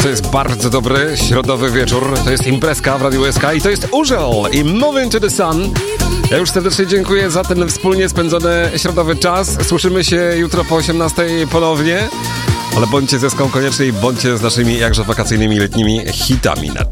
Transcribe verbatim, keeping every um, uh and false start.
To jest bardzo dobry środowy wieczór. To jest imprezka w Radiu S K i to jest Urzel i Moving to the Sun. Ja już serdecznie dziękuję za ten wspólnie spędzony środowy czas. Słyszymy się jutro po osiemnastej ponownie. Ale bądźcie z Eską koniecznie i bądźcie z naszymi jakże wakacyjnymi letnimi hitami na